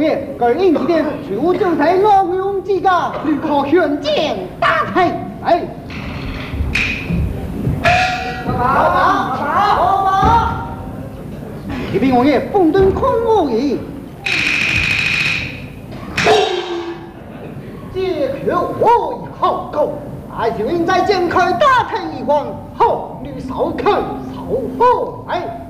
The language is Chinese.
爷，该应几点？就在龙勇之家，立刻宣见大太。哎，爸，启禀王爷，奉敦空无疑。借口我以后够，俺就应在剑开大太一关，后女少看少后来。